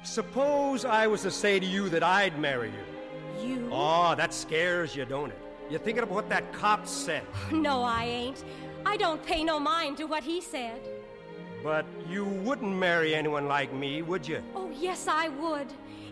Suppose I was to say to you that I'd marry you. You? Oh, that scares you, don't it? You're thinking of what that cop said. No, I ain't. I don't pay no mind to what he said. But you wouldn't marry anyone like me, would you? Oh, yes, I would.